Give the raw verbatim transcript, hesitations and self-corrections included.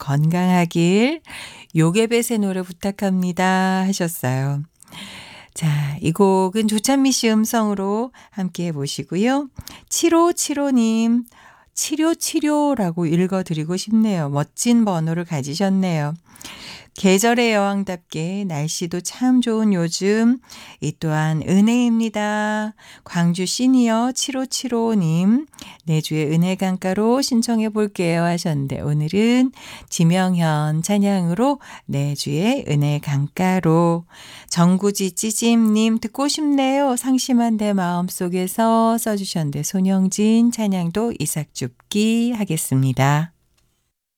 건강하길 요괴벳의 노래 부탁합니다 하셨어요. 자, 이 곡은 조찬미 씨 음성으로 함께 해보시고요. 칠오칠오님 치료치료라고 읽어드리고 싶네요. 멋진 번호를 가지셨네요. 계절의 여왕답게 날씨도 참 좋은 요즘 이 또한 은혜입니다. 광주 시니어 칠오칠오님 내주의 은혜 강가로 신청해 볼게요 하셨는데 오늘은 지명현 찬양으로 내주의 은혜 강가로 정구지 찌짐님 듣고 싶네요. 상심한 내 마음속에서 써주셨는데 손영진 찬양도 이삭 줍기 하겠습니다.